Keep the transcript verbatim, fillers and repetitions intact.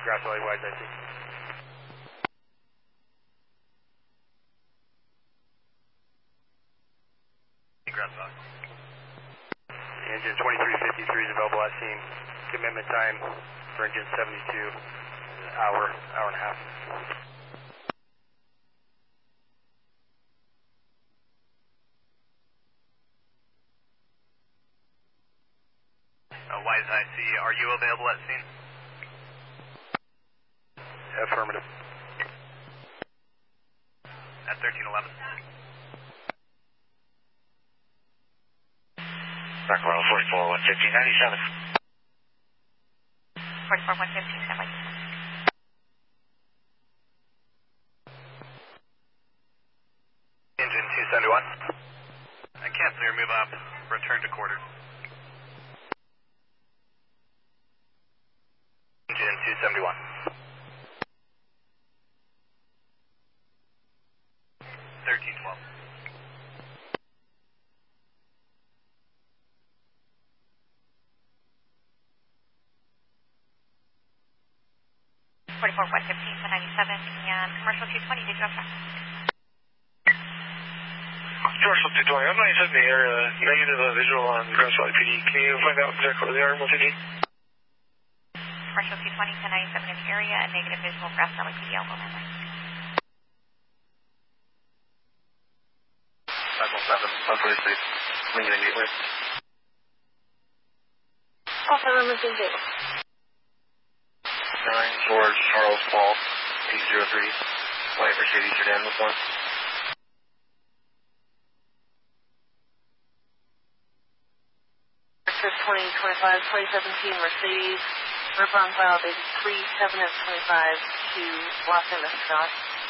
Grass Valley Wide nineteen. Grass Valley. Engine twenty-three fifty-three is available at scene. Commitment time for engine seventy-two, hour, hour and a half. Uh, Wise I C, are you available at scene? Affirmative. At thirteen eleven. Rockwell forty-four one fifty ninety-seven. forty-four one fifty, stand by. Engine two seventy-one. I cancel your move up. Return to quarters. Engine two seventy-one. thirteen twelve. forty-four one fifteen, ten ninety-seven, and commercial two twenty, did you have traffic? Commercial two twenty, I'm ninety-seven in the air, uh, negative uh, visual on Grass Valley P D. Can you find out exactly where they are in what they need? Commercial two twenty, ten ninety-seven in the area, and negative visual, Grass Valley P D, Alpha Landline. five one seven, Buffalo State, Lincoln Gateway. Alpha Limousine Gateway. nine George Charles Paul, eight zero three, white Mercedes sedan with one. twenty twenty-five, twenty seventeen Mercedes, rip on file dated three seven of twenty-five to Los Angeles, Scott.